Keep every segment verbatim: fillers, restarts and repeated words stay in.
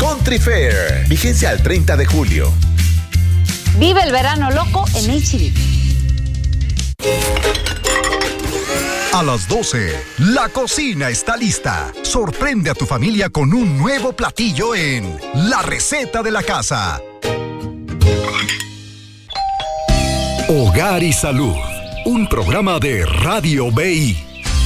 Country Fair. Vigencia al treinta de julio. Vive el verano loco en H E B. A las doce, la cocina está lista. Sorprende a tu familia con un nuevo platillo en La Receta de la Casa. Hogar y Salud, un programa de Radio B I.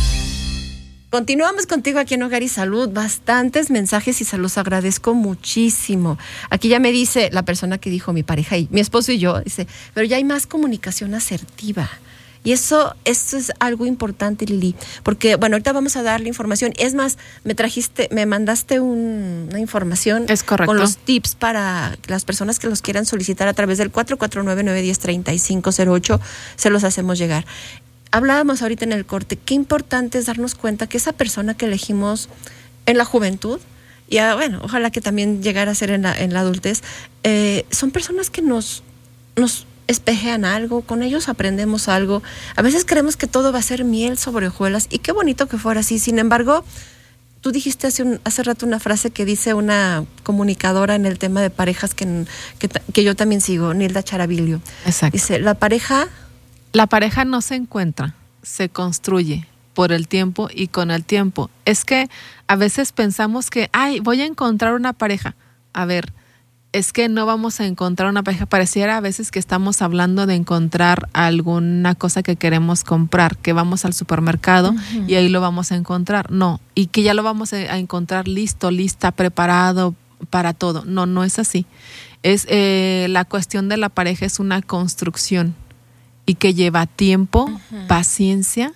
Continuamos contigo aquí en Hogar y Salud. Bastantes mensajes y se los agradezco muchísimo. Aquí ya me dice la persona que dijo mi pareja y mi esposo y yo, dice, pero ya hay más comunicación asertiva. Y eso, eso es algo importante, Lili, porque, bueno, ahorita vamos a dar la información. Es más, me trajiste, me mandaste un, una información es correcto, con los tips para las personas que los quieran solicitar a través del cuatro cuatro nueve, nueve uno cero, tres cinco cero ocho. Se los hacemos llegar. Hablábamos ahorita en el corte, qué importante es darnos cuenta que esa persona que elegimos en la juventud, y a, bueno, ojalá que también llegara a ser en la, en la adultez, eh, son personas que nos... nos espejean algo, con ellos aprendemos algo. A veces creemos que todo va a ser miel sobre hojuelas y qué bonito que fuera así. Sin embargo, tú dijiste hace, un, hace rato una frase que dice una comunicadora en el tema de parejas que, que, que yo también sigo, Nilda Charavillo. Exacto. Dice, la pareja... La pareja no se encuentra, se construye por el tiempo y con el tiempo. Es que a veces pensamos que, ay, voy a encontrar una pareja. A ver, es que no vamos a encontrar una pareja. Pareciera a veces que estamos hablando de encontrar alguna cosa que queremos comprar, que vamos al supermercado uh-huh. y ahí lo vamos a encontrar. No, y que ya lo vamos a encontrar listo, lista, preparado para todo. No, no es así. Es eh, la cuestión de la pareja es una construcción y que lleva tiempo, uh-huh. paciencia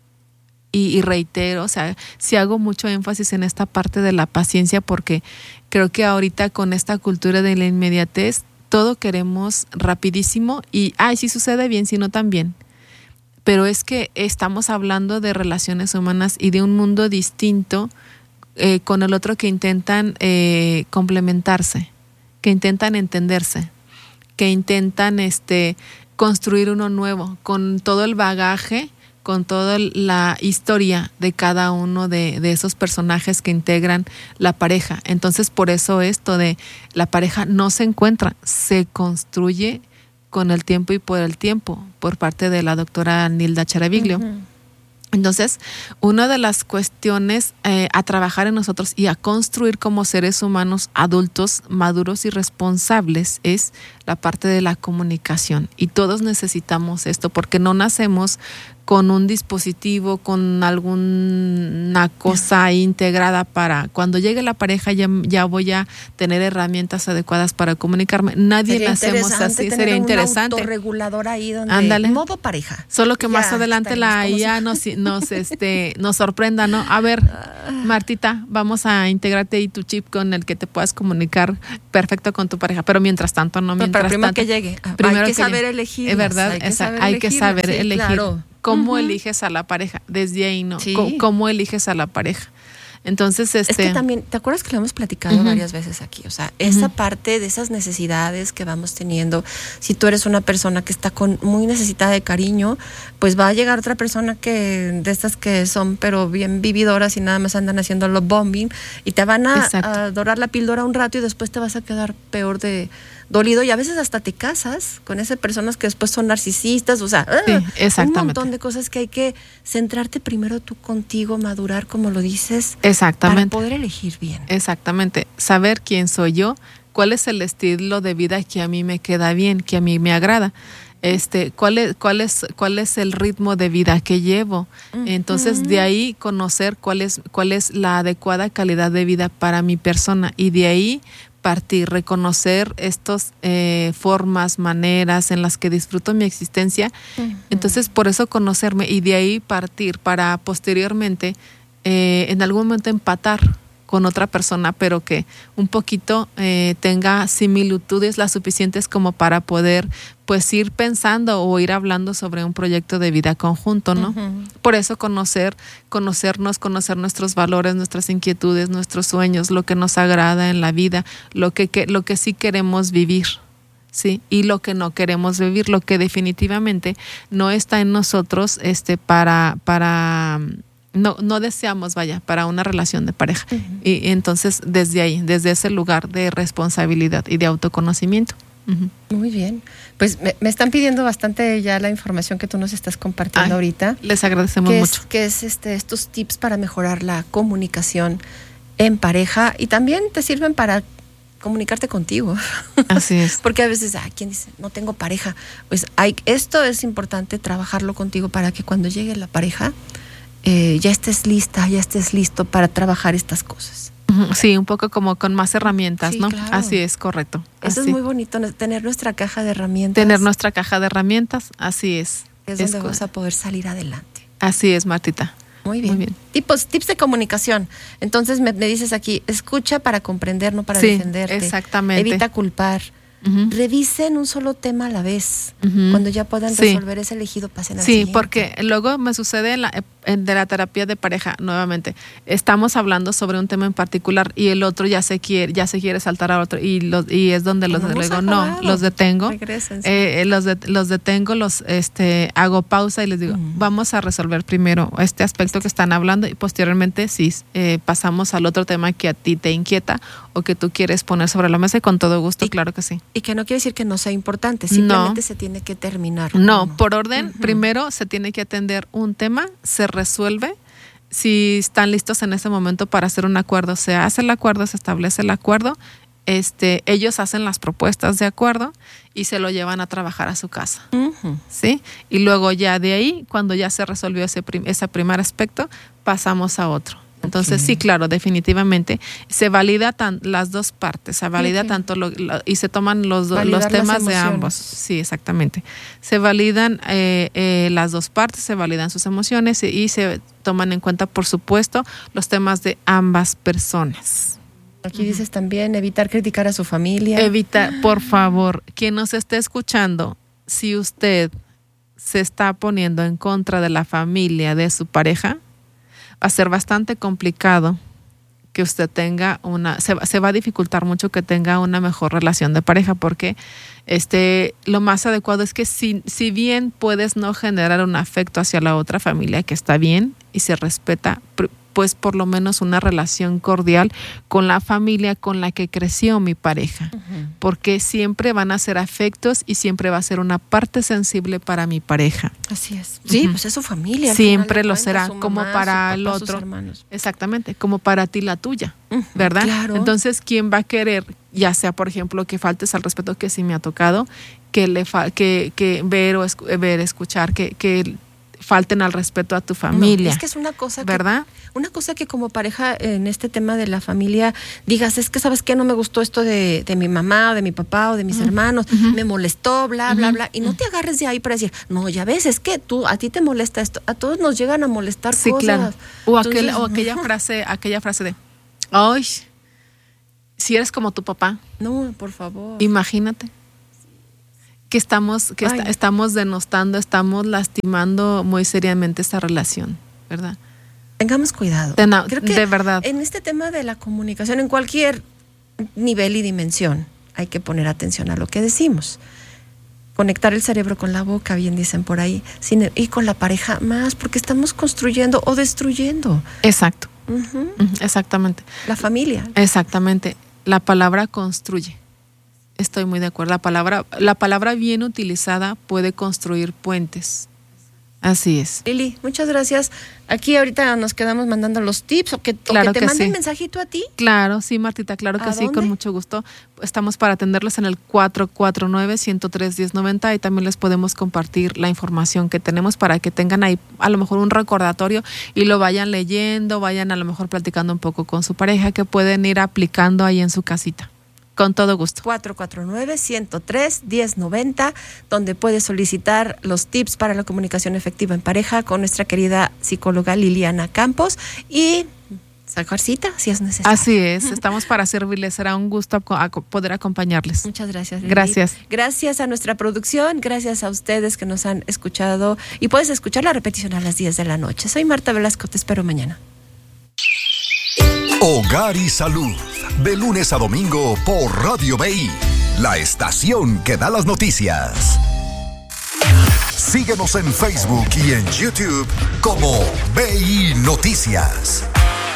y, y reitero, o sea, sí hago mucho énfasis en esta parte de la paciencia porque creo que ahorita con esta cultura de la inmediatez, todo queremos rapidísimo y, ay, si sucede bien, si no también. Pero es que estamos hablando de relaciones humanas y de un mundo distinto eh, con el otro que intentan eh, complementarse, que intentan entenderse, que intentan este, construir uno nuevo, con todo el bagaje, con toda la historia de cada uno de, de esos personajes que integran la pareja. Entonces, por eso esto de la pareja no se encuentra, se construye con el tiempo y por el tiempo, por parte de la doctora Nilda Charaviglio. Uh-huh. Entonces, una de las cuestiones eh, a trabajar en nosotros y a construir como seres humanos adultos, maduros y responsables es la parte de la comunicación. Y todos necesitamos esto porque no nacemos con un dispositivo, con alguna cosa integrada para cuando llegue la pareja ya, ya voy a tener herramientas adecuadas para comunicarme. Nadie sería nacemos así, sería interesante. Un autorregulador ahí donde Ándale. Modo pareja. Solo que ya, más adelante la I A nos, nos, este, nos sorprenda, ¿no? A ver, Martita, vamos a integrarte ahí tu chip con el que te puedas comunicar perfecto con tu pareja, pero mientras tanto no, mientras pero primero tanto. que llegue. Primero hay que, que saber llegue. elegir. Es verdad, hay que saber, hay que saber sí, elegir. Claro. ¿Cómo uh-huh. eliges a la pareja? Desde ahí, ¿no? Sí. ¿Cómo, ¿Cómo eliges a la pareja? Entonces, este... Es que también, ¿te acuerdas que lo hemos platicado uh-huh. varias veces aquí? O sea, uh-huh. esa parte de esas necesidades que vamos teniendo, si tú eres una persona que está con muy necesitada de cariño, pues va a llegar otra persona que de estas que son pero bien vividoras y nada más andan haciendo love bombing y te van a, a dorar la píldora un rato y después te vas a quedar peor de dolido y a veces hasta te casas con esas personas que después son narcisistas, o sea, sí, exactamente. un montón de cosas que hay que centrarte primero tú contigo, madurar como lo dices, exactamente, para poder elegir bien. Exactamente, saber quién soy yo, cuál es el estilo de vida que a mí me queda bien, que a mí me agrada. Este, cuál es, cuál es, cuál es el ritmo de vida que llevo. Uh-huh. Entonces, de ahí conocer cuál es, cuál es la adecuada calidad de vida para mi persona y de ahí partir, reconocer estas eh, formas, maneras en las que disfruto mi existencia. Uh-huh. Entonces, por eso conocerme y de ahí partir para posteriormente, eh, en algún momento empatar con otra persona, pero que un poquito eh, tenga similitudes las suficientes como para poder pues ir pensando o ir hablando sobre un proyecto de vida conjunto, ¿no? Uh-huh. Por eso conocer, conocernos, conocer nuestros valores, nuestras inquietudes, nuestros sueños, lo que nos agrada en la vida, lo que, que, lo que sí queremos vivir, ¿sí? Y lo que no queremos vivir, lo que definitivamente no está en nosotros este, para... para no, no deseamos, vaya, para una relación de pareja. Uh-huh. Y, y entonces, desde ahí, desde ese lugar de responsabilidad y de autoconocimiento. Uh-huh. Muy bien. Pues me, me están pidiendo bastante ya la información que tú nos estás compartiendo. Ay, ahorita. Les agradecemos que mucho. Es, que es este, estos tips para mejorar la comunicación en pareja y también te sirven para comunicarte contigo. Así es. Porque a veces, ah, ¿quién dice? No tengo pareja. Pues hay, esto es importante trabajarlo contigo para que cuando llegue la pareja eh, ya estés lista, ya estés listo para trabajar estas cosas. Sí, un poco como con más herramientas, sí, ¿no? Claro. Así es, correcto. Eso así. Es muy bonito, tener nuestra caja de herramientas. Tener nuestra caja de herramientas, así es. Es donde es vamos co- a poder salir adelante. Así es, Martita. Muy bien. Muy bien. Tipos, tips de comunicación. Entonces me, me dices aquí, escucha para comprender, no para sí, defenderte. Exactamente. Evita culpar. Uh-huh. Revisen un solo tema a la vez. Uh-huh. Cuando ya puedan sí. resolver ese elegido, pasen al sí, siguiente. Sí, porque luego me sucede en la, en, de la terapia de pareja, nuevamente, estamos hablando sobre un tema en particular y el otro ya se quiere, ya se quiere saltar a otro y, los, y es donde los no luego no, los detengo, eh, los, de, los detengo, los este hago pausa y les digo, uh-huh. vamos a resolver primero este aspecto que están hablando y posteriormente sí eh, pasamos al otro tema que a ti te inquieta o que tú quieres poner sobre la mesa y con todo gusto, y, claro que sí. Y que no quiere decir que no sea importante, simplemente no. se tiene que terminar. No, no. por orden, uh-huh. primero se tiene que atender un tema, se resuelve. Si están listos en ese momento para hacer un acuerdo, se hace el acuerdo, se establece el acuerdo, este, ellos hacen las propuestas de acuerdo y se lo llevan a trabajar a su casa. Uh-huh. ¿Sí? Y luego ya de ahí, cuando ya se resolvió ese, prim- ese primer aspecto, pasamos a otro. Entonces, okay. sí, claro, definitivamente se valida tan, las dos partes, se valida okay. tanto lo, lo, y se toman los, do, los temas de ambos. Sí, exactamente. Se validan eh, eh, las dos partes, se validan sus emociones y, y se toman en cuenta, por supuesto, los temas de ambas personas. Aquí uh-huh. dices también evitar criticar a su familia. Evita, por favor, quien nos esté escuchando, si usted se está poniendo en contra de la familia de su pareja, va a ser bastante complicado que usted tenga una, se, se va a dificultar mucho que tenga una mejor relación de pareja porque este, lo más adecuado es que si, si bien puedes no generar un afecto hacia la otra familia, que está bien y se respeta, pues por lo menos una relación cordial con la familia con la que creció mi pareja, uh-huh. porque siempre van a ser afectos y siempre va a ser una parte sensible para mi pareja. Así es. Sí, uh-huh. pues es su familia. Siempre lo será, como mamá, para el otro. Exactamente, como para ti la tuya, uh-huh. ¿verdad? Claro. Entonces, ¿quién va a querer, ya sea, por ejemplo, que faltes al respeto, que sí me ha tocado, que le fa- que, que ver o escu- ver, escuchar, que, que falten al respeto a tu familia. No, es que es una cosa, ¿verdad? Que, una cosa que como pareja en este tema de la familia digas, es que sabes qué, no me gustó esto de, de mi mamá o de mi papá o de mis uh-huh. hermanos, uh-huh. me molestó, bla, uh-huh. bla, bla, y no te agarres de ahí para decir, no, ya ves, es que tú, a ti te molesta esto, a todos nos llegan a molestar sí, cosas. Claro. O, Entonces, aquel, o aquella frase, aquella frase de, ay, si eres como tu papá. No, por favor. Imagínate. que estamos que está, estamos denostando, estamos lastimando muy seriamente esta relación, ¿verdad? Tengamos cuidado. De, no, Creo que de verdad. En este tema de la comunicación, en cualquier nivel y dimensión, hay que poner atención a lo que decimos. Conectar el cerebro con la boca, bien dicen por ahí, sin, y con la pareja más, porque estamos construyendo o destruyendo. Exacto. Uh-huh. Exactamente. La familia. Exactamente. La palabra construye. Estoy muy de acuerdo. La palabra, la palabra bien utilizada puede construir puentes. Así es. Lili, muchas gracias. Aquí ahorita nos quedamos mandando los tips o que, claro o que te que manden sí. mensajito a ti. Claro, sí, Martita, claro que sí, dónde? Con mucho gusto. Estamos para atenderlos en el cuatro cuatro nueve, uno cero tres, uno cero nueve cero y también les podemos compartir la información que tenemos para que tengan ahí a lo mejor un recordatorio y lo vayan leyendo, vayan a lo mejor platicando un poco con su pareja que pueden ir aplicando ahí en su casita. Con todo gusto. cuatro cuatro nueve, uno cero tres, uno cero nueve cero, donde puedes solicitar los tips para la comunicación efectiva en pareja con nuestra querida psicóloga Liliana Campos y sacar cita si es necesario. Así es, estamos para servirles. Será un gusto poder acompañarles. Muchas gracias, Lili. Gracias. Gracias a nuestra producción, gracias a ustedes que nos han escuchado y puedes escuchar la repetición a las diez de la noche. Soy Marta Velasco, te espero mañana. Hogar y Salud, de lunes a domingo por Radio B I, la estación que da las noticias. Síguenos en Facebook y en YouTube como B I Noticias.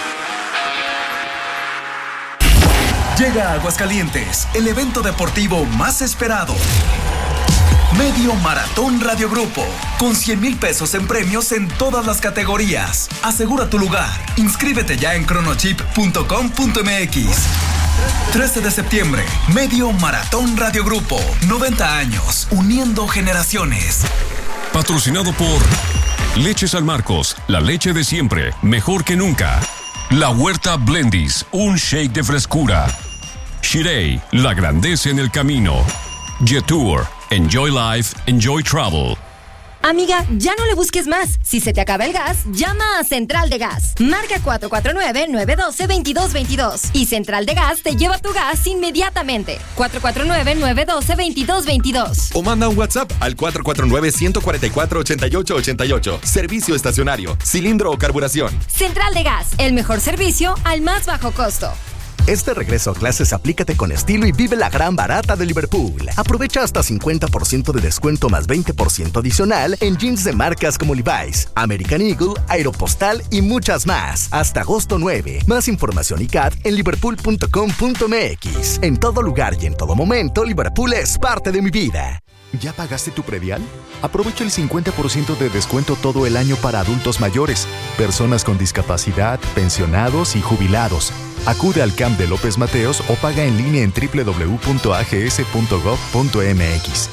Llega a Aguascalientes el evento deportivo más esperado. Medio Maratón Radio Grupo, con cien mil pesos en premios en todas las categorías. Asegura tu lugar. Inscríbete ya en cronochip punto com punto m x. trece de septiembre, Medio Maratón Radio Grupo. noventa años, uniendo generaciones. Patrocinado por Leche San Marcos, la leche de siempre, mejor que nunca. La Huerta Blendis, un shake de frescura. Shirei, la grandeza en el camino. Jetour, enjoy life, enjoy travel. Amiga, ya no le busques más. Si se te acaba el gas, llama a Central de Gas. Marca cuatro cuatro nueve, nueve uno dos, dos dos dos dos. Y Central de Gas te lleva tu gas inmediatamente. cuatro cuatro nueve, nueve uno dos, dos dos dos dos. O manda un WhatsApp al cuatro cuatro nueve, uno cuatro cuatro, ocho ocho ocho ocho. Servicio estacionario, cilindro o carburación. Central de Gas, el mejor servicio al más bajo costo. Este regreso a clases aplícate con estilo y vive la gran barata de Liverpool. Aprovecha hasta cincuenta por ciento de descuento más veinte por ciento adicional en jeans de marcas como Levi's, American Eagle, Aeropostal y muchas más. Hasta agosto nueve. Más información y C A T en liverpool punto com punto m x. En todo lugar y en todo momento, Liverpool es parte de mi vida. ¿Ya pagaste tu predial? Aprovecha el cincuenta por ciento de descuento todo el año para adultos mayores, personas con discapacidad, pensionados y jubilados. Acude al C A M de López Mateos o paga en línea en doble u doble u doble u punto a g s punto gov punto m x.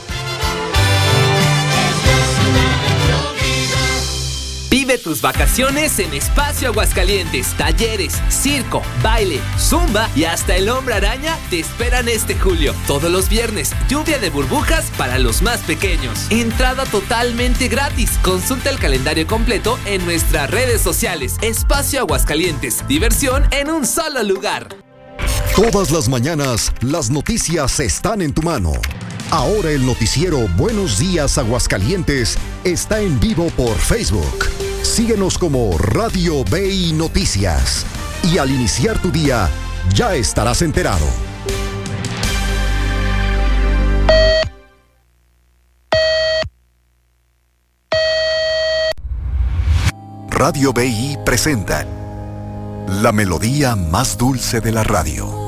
Vive tus vacaciones en Espacio Aguascalientes. Talleres, circo, baile, zumba y hasta el hombre araña te esperan este julio. Todos los viernes, lluvia de burbujas para los más pequeños. Entrada totalmente gratis. Consulta el calendario completo en nuestras redes sociales. Espacio Aguascalientes. Diversión en un solo lugar. Todas las mañanas, las noticias están en tu mano. Ahora el noticiero Buenos Días Aguascalientes está en vivo por Facebook. Síguenos como Radio B I Noticias. Y al iniciar tu día, ya estarás enterado. Radio B I presenta la melodía más dulce de la radio.